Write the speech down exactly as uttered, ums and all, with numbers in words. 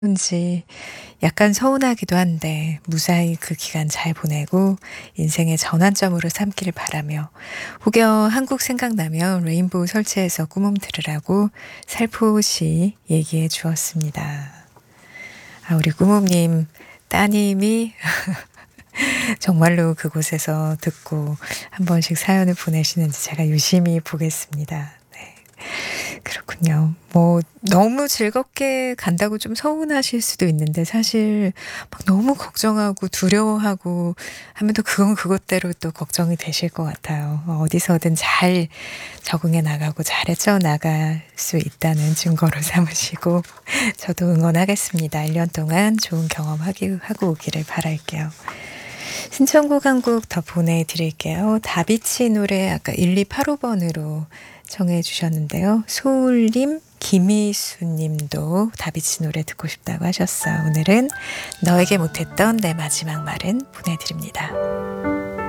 인지 약간 서운하기도 한데 무사히 그 기간 잘 보내고 인생의 전환점으로 삼기를 바라며 혹여 한국 생각나면 레인보우 설치해서 꿈음 들으라고 살포시 얘기해 주었습니다. 아, 우리 꾸mom님 따님이 정말로 그곳에서 듣고 한 번씩 사연을 보내시는지 제가 유심히 보겠습니다. 네. 그렇군요. 뭐 너무 즐겁게 간다고 좀 서운하실 수도 있는데 사실 막 너무 걱정하고 두려워하고 하면 또 그건 그것대로 또 걱정이 되실 것 같아요. 어 어디서든 잘 적응해 나가고 잘 헤쳐 나갈 수 있다는 증거로 삼으시고 저도 응원하겠습니다. 일 년 동안 좋은 경험하기 하고 오기를 바랄게요. 신청곡 한 곡 더 보내드릴게요. 다비치 노래 아까 일이팔오 번으로 청해 주셨는데요. 소울님, 김희수 님도 다비치 노래 듣고 싶다고 하셨어요. 오늘은 너에게 못했던 내 마지막 말은 보내드립니다.